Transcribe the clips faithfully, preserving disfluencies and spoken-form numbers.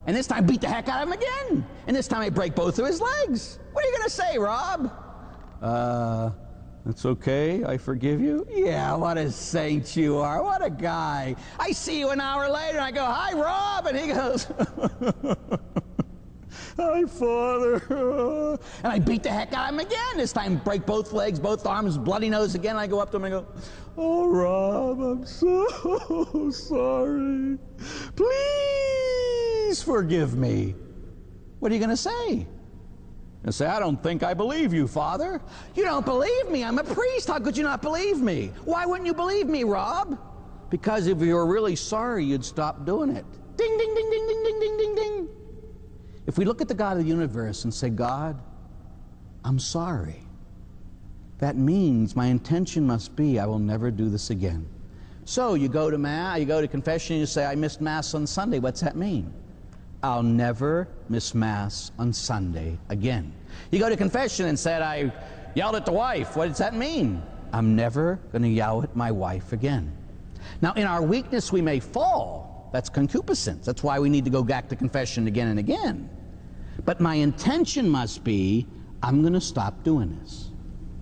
And this time I beat the heck out of him again. And this time I break both of his legs. What are you going to say, Rob? Uh, it's okay. I forgive you. Yeah, what a saint you are. What a guy. I see you an hour later and I go, hi, Rob. And he goes, hi, Father. And I beat the heck out of him again. This time break both legs, both arms, bloody nose again. I go up to him and I go, oh, Rob, I'm so sorry. Please forgive me. What are you going to say? And say, I don't think I believe you, Father. You don't believe me? I'm a priest. How could you not believe me? Why wouldn't you believe me, Rob? Because if you were really sorry, you'd stop doing it. Ding, ding, ding, ding, ding, ding, ding, ding, ding. If we look at the God of the universe and say, God, I'm sorry, that means my intention must be I will never do this again. So you go to Mass, you go to confession, and you say, I missed Mass on Sunday. What's that mean? I'll never miss Mass on Sunday again. You go to confession and said, I yelled at the wife. What does that mean? I'm never going to yell at my wife again. Now, in our weakness, we may fall. That's concupiscence. That's why we need to go back to confession again and again. But my intention must be, I'm going to stop doing this.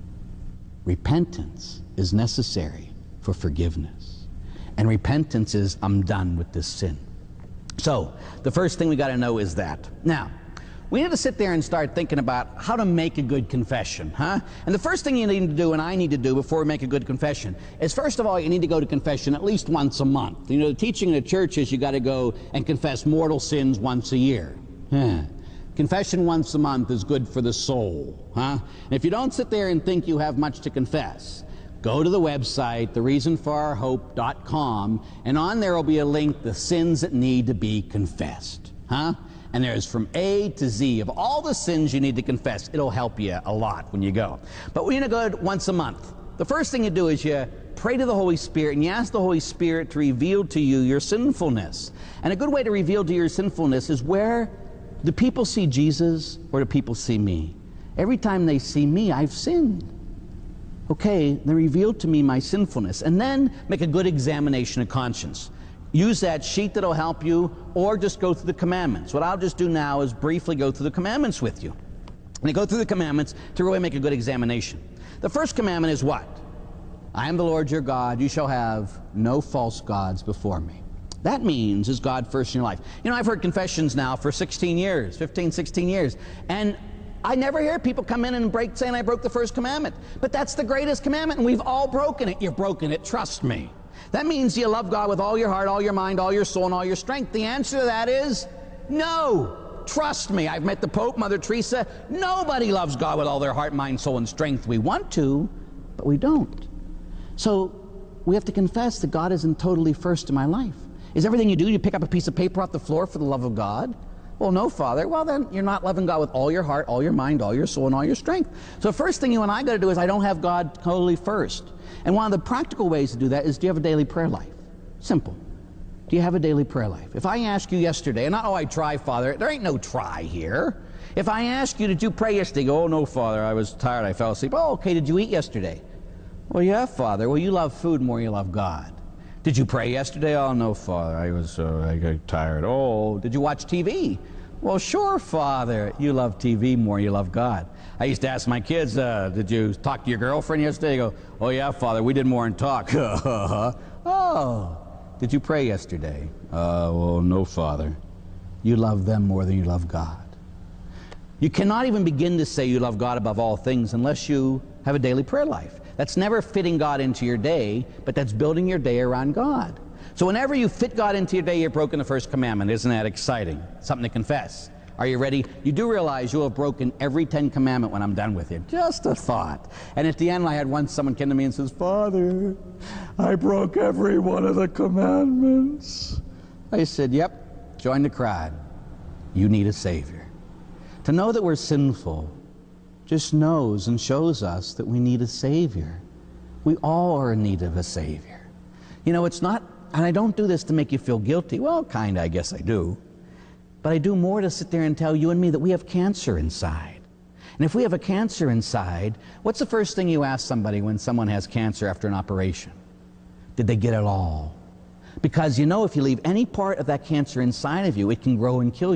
Repentance is necessary for forgiveness. And repentance is, I'm done with this sin. So, the first thing we got to know is that. Now, we need to sit there and start thinking about how to make a good confession, huh? And the first thing you need to do, and I need to do before we make a good confession, is first of all, you need to go to confession at least once a month. You know, the teaching in the church is you got to go and confess mortal sins once a year. Huh. Confession once a month is good for the soul, huh? And if you don't sit there and think you have much to confess, go to the website, the reason for our hope dot com, and on there will be a link, the sins that need to be confessed, huh? And there's from A to Z of all the sins you need to confess. It'll help you a lot when you go. But we're going to go once a month. The first thing you do is you pray to the Holy Spirit and you ask the Holy Spirit to reveal to you your sinfulness. And a good way to reveal to you your sinfulness is, where do people see Jesus or do people see me? Every time they see me, I've sinned. Okay, they reveal to me my sinfulness. And then make a good examination of conscience. Use that sheet that'll help you, or just go through the commandments. What I'll just do now is briefly go through the commandments with you. And I go through the commandments to really make a good examination. The first commandment is what? I am the Lord your God. You shall have no false gods before me. That means, is God first in your life? You know, I've heard confessions now for sixteen years, fifteen, sixteen years. And I never hear people come in and break saying I broke the first commandment. But that's the greatest commandment, and we've all broken it. You've broken it, trust me. That means you love God with all your heart, all your mind, all your soul, and all your strength. The answer to that is no. Trust me. I've met the Pope, Mother Teresa. Nobody loves God with all their heart, mind, soul, and strength. We want to, but we don't. So we have to confess that God isn't totally first in my life. Is everything you do, you pick up a piece of paper off the floor for the love of God? Well, no, Father. Well, then you're not loving God with all your heart, all your mind, all your soul, and all your strength. So the first thing you and I got to do is, I don't have God totally first. And one of the practical ways to do that is, do you have a daily prayer life? Simple. Do you have a daily prayer life? If I ask you yesterday, and not, oh, I try, Father, there ain't no try here. If I ask you, did you pray yesterday? Go, oh, no, Father, I was tired, I fell asleep. Oh, okay, did you eat yesterday? Well, yeah, Father. Well, you love food more than you love God. Did you pray yesterday? Oh, no, Father, I was uh, I got tired. Oh, did you watch T V? Well, sure, Father. You love T V more than you love God. I used to ask my kids, uh, did you talk to your girlfriend yesterday? They go, oh, yeah, Father, we did more than talk. Oh, did you pray yesterday? Uh, well, no, Father. You love them more than you love God. You cannot even begin to say you love God above all things unless you have a daily prayer life. That's never fitting God into your day, but that's building your day around God. So whenever you fit God into your day, you've broken the first commandment. Isn't that exciting? Something to confess. Are you ready? You do realize you'll have broken every Ten Commandment when I'm done with you. Just a thought. And at the end, I had once someone came to me and says, Father, I broke every one of the commandments. I said, yep, join the crowd. You need a Savior. To know that we're sinful just knows and shows us that we need a Savior. We all are in need of a Savior. You know, it's not, and I don't do this to make you feel guilty. Well, kind of, I guess I do. But I do more to sit there and tell you and me that we have cancer inside. And if we have a cancer inside, what's the first thing you ask somebody when someone has cancer after an operation? Did they get it all? Because you know, if you leave any part of that cancer inside of you, it can grow and kill you.